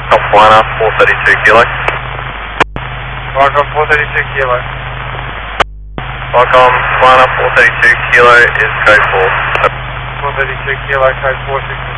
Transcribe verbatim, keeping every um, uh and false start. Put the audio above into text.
Flying four thirty-two kilo. Qualcomm four thirty-two kilo. Qualcomm Flying four thirty-two kilo is code four. four thirty-two kilo, code four six.